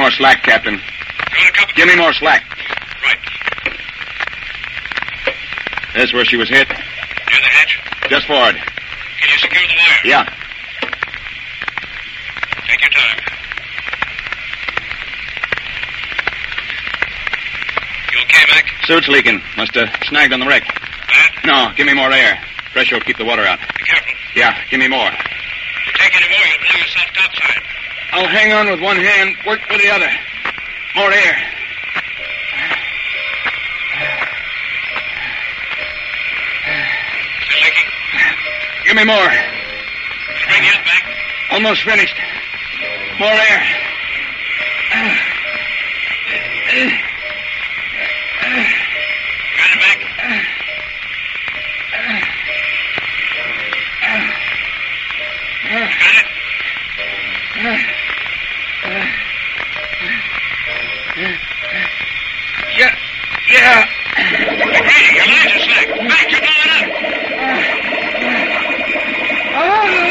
more slack, Captain. Give me more slack. Right. There's where she was hit. Near the hatch? Just forward. Can you secure the wire? Yeah. Take your time. You okay, Mac? Suit's leaking. Must have snagged on the wreck. Bad? No, give me more air. Pressure will keep the water out. Be careful. Yeah, give me more. If you take any more, you'll blow yourself topside. I'll hang on with one hand, work with the other. More air. Still leaking? Give me more. Spring yet, Mac? Almost finished. More air. Got it, Mac? Got it?